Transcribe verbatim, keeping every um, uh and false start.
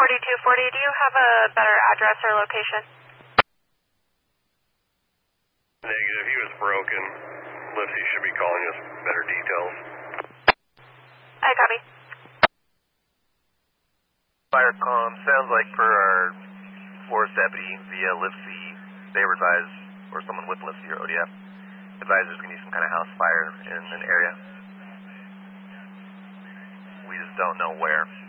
forty-two forty, do you have a better address or location? Negative, he was broken. Lipsy should be calling us better details. I copy. Fire comm, sounds like for our forest deputy via Lipsy, they were advised, or someone with Lipsy or O D F, advised there's going to be some kind of house fire in an area. We just don't know where.